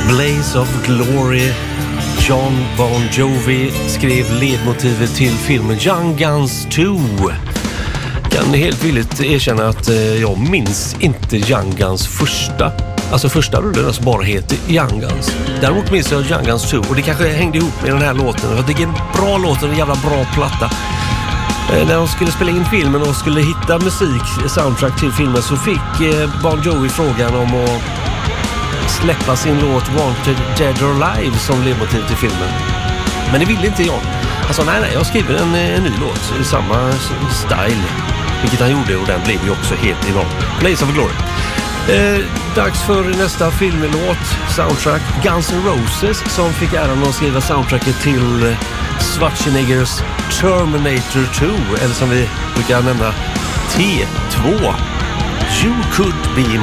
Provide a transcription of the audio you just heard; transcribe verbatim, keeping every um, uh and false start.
Blaze of Glory. John Bon Jovi skrev ledmotivet till filmen Young Guns två. Kan helt villigt erkänna att jag minns inte Young Guns första. Alltså första rullen som bara heter Young Guns. Däremot minns jag Young Guns två. Och det kanske hängde ihop med den här låten. Det är en bra låt och en jävla bra platta. När de skulle spela in filmen och skulle hitta musik, soundtrack till filmen, så fick Bon Jovi frågan om att släppa sin låt Wanted Dead or Alive som ledmotiv till filmen. Men det ville inte jag. Han sa nej, nej, jag skriver en, en ny låt i samma style. Vilket han gjorde, och den blev ju också helt enorm. Blaze of Glory. Eh, dags för nästa filmlåt, soundtrack. Guns N' Roses som fick äran att skriva soundtracket till Schwarzeneggers Terminator två, eller som vi brukar nämna T två. You Could Be